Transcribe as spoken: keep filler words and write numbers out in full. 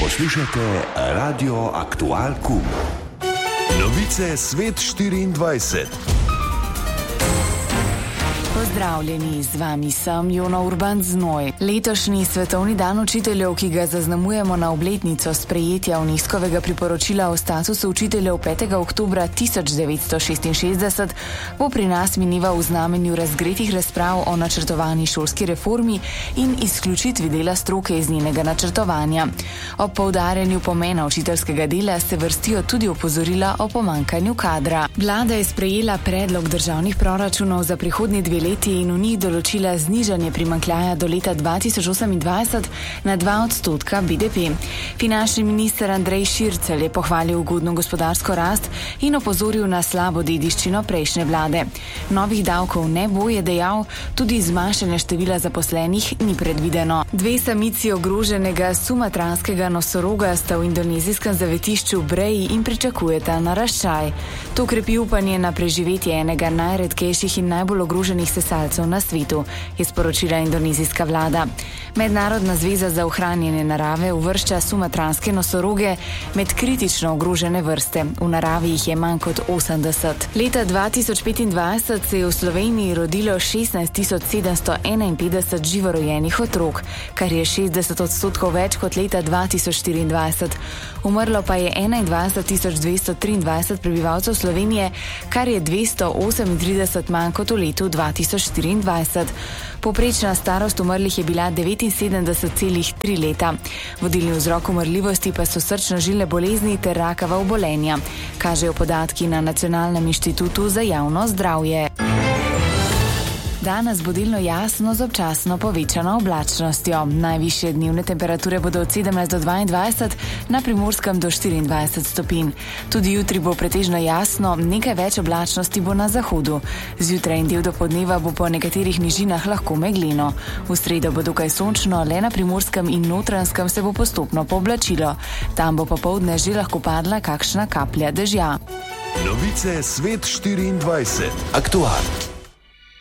Poslušate Radio Aktual Q. Novice Svet štiriindvajset. Pozdravljeni, z vami sem Jona Urban Znoj. Letošnji svetovni dan učiteljev, ki ga zaznamujemo na obletnico sprejetja Unescovega priporočila o statusu učiteljev petega oktobra tisoč devetsto šestinšestdeset, bo pri nas mineval v znamenju razgretih razprav o načrtovani šolski reformi in izključitvi dela stroke iz njenega načrtovanja. Ob poudarjanju pomena učiteljskega dela se vrstijo tudi opozorila o pomanjkanju kadra. Vlada je sprejela predlog državnih proračunov za prihodnji dve leti in v njih določila znižanje primanjkljaja do leta dva tisoč osemindvajset na dva odstotka B D P. Finančni minister Andrej Šircelj je pohvalil ugodno gospodarsko rast in opozoril na slabo dediščino prejšnje vlade. Novih davkov ne bo, je dejal, tudi zmanjšanje števila zaposlenih ni predvideno. Dve samici ogroženega sumatranskega nosoroga sta v indonezijskem zavetišču Breji in pričakujeta naraščaj. To krepi upanje na preživetje enega najredkejših in najbolj ogroženih sesalcev na svetu, je sporočila indonezijska vlada. Mednarodna zveza za ohranjanje narave uvršča sumatranske nosoroge med kritično ogrožene vrste. V naravi jih je manj kot osemdeset. Leta dva tisoč petindvajset se je v Sloveniji rodilo šestnajst tisoč sedemsto enainpetdeset živorojenih otrok, kar je šestdeset odstotkov več kot leta dva tisoč štiriindvajset. Umrlo pa je enaindvajset tisoč dvesto triindvajset prebivalcev Slovenije, kar je dvesto osemintrideset manj kot v letu dva tisoč štiriindvajset. Povprečna starost umrlih je bila devetinsedemdeset celih tri leta. Vodilni vzrok umrljivosti pa so srčno-žilne bolezni ter rakava obolenja, kažejo podatki na Nacionalnem inštitutu za javno zdravje. Danes bo delno jasno z občasno povečano oblačnostjo. Najvišje dnevne temperature bodo od sedemnajst do dvaindvajset, na Primorskem do štiriindvajset stopinj. Tudi jutri bo pretežno jasno, nekaj več oblačnosti bo na zahodu. Zjutraj in del dopoldneva bo po nekaterih nižinah lahko megleno. V sredo bo dokaj sončno, le na Primorskem in Notranjskem se bo postopno pooblačilo. Tam bo popoldne že lahko padla kakšna kaplja dežja. Novice Svet štiriindvajset. Aktual.